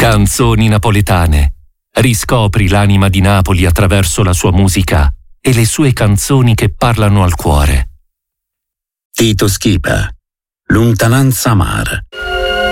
Canzoni napoletane. Riscopri l'anima di Napoli attraverso la sua musica e le sue canzoni che parlano al cuore. Tito Schipa, Lontananza Amara.